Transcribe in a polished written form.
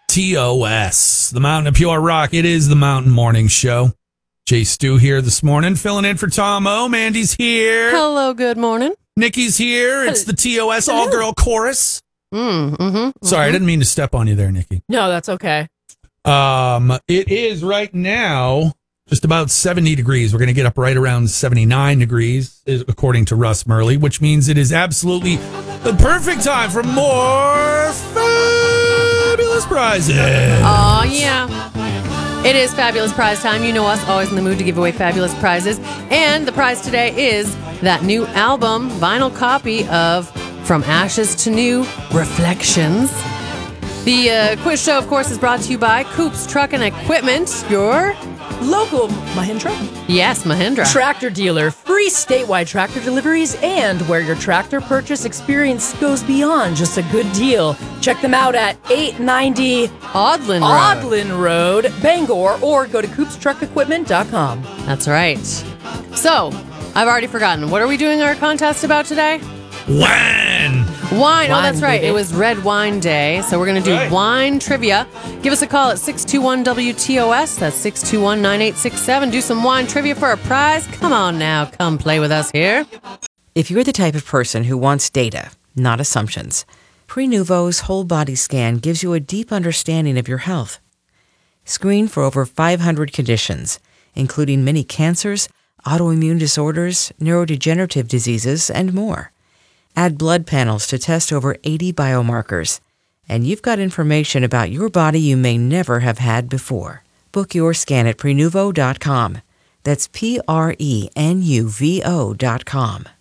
TOS, the Mountain of Pure Rock. It is the Mountain Morning Show. Jay Stu here this morning, filling in for Tom O. Mandy's here. Hello, good morning. Nikki's here. It's the TOS all-girl chorus. Sorry, I didn't mean to step on you there, Nikki. No, that's okay. It is right now just about 70 degrees. We're going to get up right around 79 degrees, according to Russ Murley, which means it is absolutely the perfect time for more fabulous prizes. Oh, yeah. It is fabulous prize time. You know us, always in the mood to give away fabulous prizes. And the prize today is that new album, vinyl copy of From Ashes to New, Reflections. The quiz show, of course, is brought to you by Coops Truck and Equipment, your local Mahindra. Yes, Mahindra. Tractor dealer, free statewide tractor deliveries, and where your tractor purchase experience goes beyond just a good deal. Check them out at 890 Audlin Road, Bangor, or go to coopstruckequipment.com. That's right. So, I've already forgotten. What are we doing our contest about today? Wine. Wine. Oh, that's right. Baby. It was Red Wine Day. So we're going to do wine trivia. Give us a call at 621-WTOS. That's 621-9867. Do some wine trivia for a prize. Come on now. Come play with us here. If you're the type of person who wants data, not assumptions, Prenuvo's whole body scan gives you a deep understanding of your health. Screen for over 500 conditions, including many cancers, autoimmune disorders, neurodegenerative diseases, and more. Add blood panels to test over 80 biomarkers, and you've got information about your body you may never have had before. Book your scan at Prenuvo.com. That's Prenuvo.com.